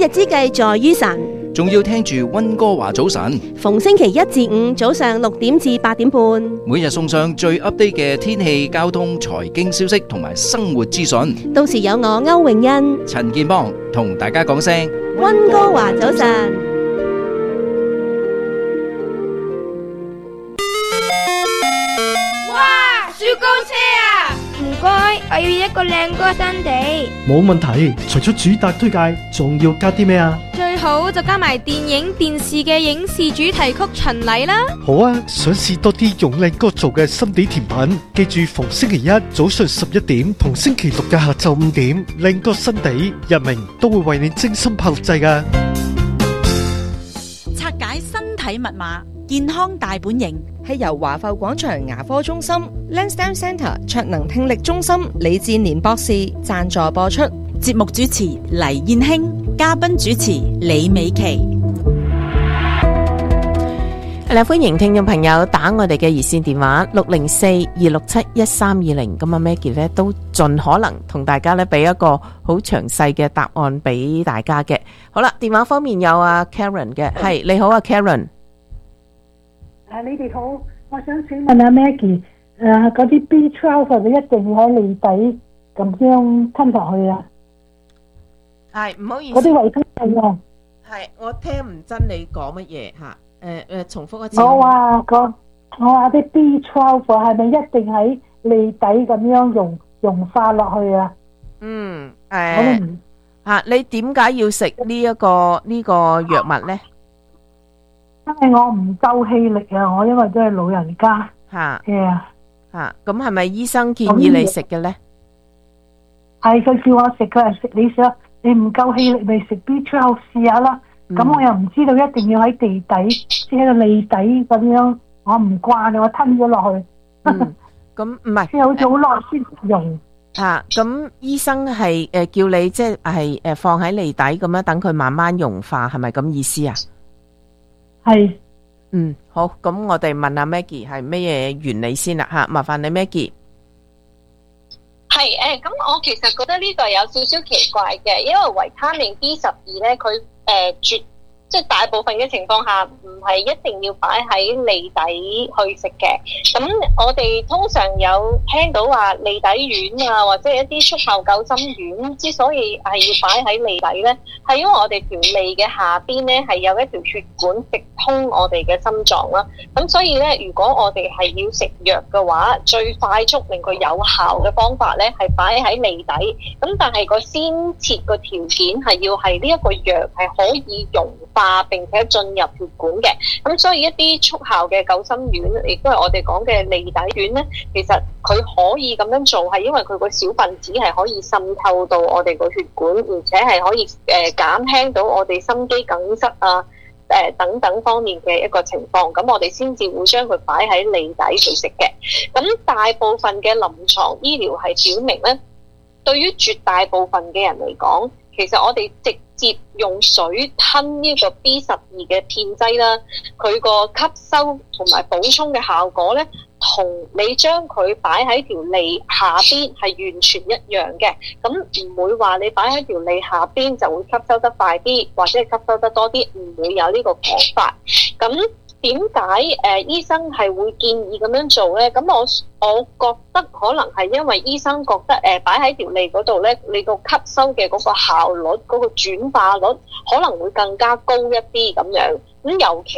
日之計在於晨， 仲要聽住溫哥華早晨， 逢星期一至五早上6點至8點半， 每日送上最 update 嘅天氣、交通、財經消息同埋生活資訊。 到時有我歐永欣、 陳健邦同大家講聲溫哥華早晨。 哇！雪糕車啊！唔該，我要一個靚歌新地。 冇問題，除咗主打推介，仲要加啲咩啊？ 最好就加埋電影、電視嘅影視主題曲巡禮啦。 好啊，想試多啲用靚歌做嘅心地甜品，記住逢星期一早上11點同星期六嘅下晝5點，靚歌新地日明都會為你精心炮製㗎。 拆解身體密碼，健康大本營， 係由華埠廣場牙科中心、Lansdowne Centre 卓能聽力中心李志年博士贊助播出。 節目主持黎燕卿，嘉賓主持李美琪。 係啦，歡迎聽眾朋友打我哋嘅熱線電話604-267-1320。咁啊 Maggie 咧都盡可能同大家咧俾一個好詳細嘅答案俾大家嘅。好啦，電話方面有阿 Karen 嘅，係你好啊 Karen。 你哋好，我想請問阿 Maggie， 嗰啲 B12 係咪一定要喺脷底咁樣吞落去啊？ 係，唔好意思， 嗰啲維生素啊。 係，我聽唔真你講乜嘢吓？重複一次。 我話啲 B12 係咪一定喺脷底咁樣溶化落去啊？ 你點解要食呢個藥物咧？ 因為我唔夠氣力啊，我因為都係老人家。 咁係咪醫生建議你食嘅咧？ 係佢叫我食，佢係食你唔夠氣力咪食 B12 試下啦。咁我又唔知道一定要喺地底，即係個脷底咁樣，我唔慣，我吞咗落去。 咁唔係， 即係好似好耐先用。 咁醫生係叫你即係放喺脷底咁樣等佢慢慢溶化，係咪咁意思啊？ 係。 好，咁我哋問下 Maggie 係咩嘢原理先啦吓，麻煩你 Maggie。 係咁我其實覺得呢個有少少奇怪嘅，因為維他命 B12咧，佢即係大部分嘅情況下唔係一定要擺喺脷底去食嘅。咁我哋通常有聽到話脷底丸啊，或者一啲速效救心丸，之所以係要擺喺脷底咧，係因為我哋條脷嘅下邊咧係有一條血管直通我哋嘅心臟啦。咁所以咧，如果我哋係要食藥嘅話，最快速令佢有效嘅方法咧係擺喺脷底。咁但係個先設個條件係要係呢一個藥係可以溶化並且進入血管嘅。咁所以一啲速效嘅救心丸，亦都係我哋講嘅脷底丸咧，其實佢可以咁樣做係因為佢個小分子係可以滲透到我哋個血管，而且係可以減輕到我哋心肌梗塞啊等等方面嘅一個情況，咁我哋先至會將佢擺喺脷底度食嘅。咁大部分嘅臨床醫療係表明咧，對於絕大部分嘅人嚟講，其實我哋直接用水吞呢個 B12嘅片劑啦，佢個吸收同埋補充嘅效果咧，同你將佢擺喺條脷下邊係完全一樣嘅。咁唔會話你擺喺條脷下邊就會吸收得快啲，或者係吸收得多啲，唔會有呢個講法。咁點解醫生係會建議咁樣做咧？咁我覺得可能係因為醫生覺得擺喺條脷嗰度咧，你個吸收嘅嗰個效率、嗰個轉化率可能會更加高一啲咁樣。咁尤其